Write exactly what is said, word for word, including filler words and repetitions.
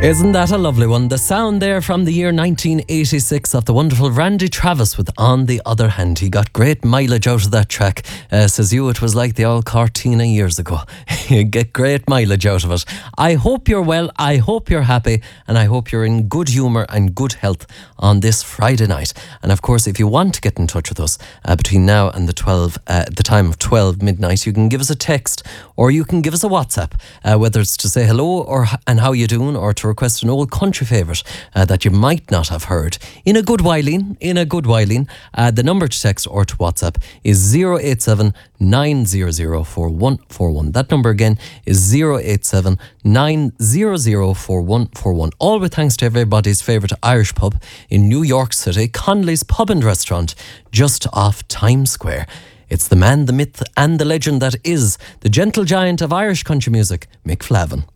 Isn't that a lovely one? The sound there from the year nineteen eighty-six of the wonderful Randy Travis with On the Other Hand. He got great mileage out of that track. Uh, says you, it was like the old Cortina years ago. You get great mileage out of it. I hope you're well, I hope you're happy, and I hope you're in good humour and good health on this Friday night. And of course, if you want to get in touch with us uh, between now and the twelve, uh, the time of twelve midnight, you can give us a text or you can give us a WhatsApp, uh, whether it's to say hello or and how you doing, or to request an old country favourite uh, that you might not have heard in a good whiling, in a good whiling. Uh, the number to text or to WhatsApp is zero eight seven nine zero zero four one four one. That number again is zero eight seven nine zero zero four one four one. All with thanks to everybody's favourite Irish pub in New York City, Connolly's Pub and Restaurant, just off Times Square. It's the man, the myth and the legend that is the gentle giant of Irish country music, Mick Flavin.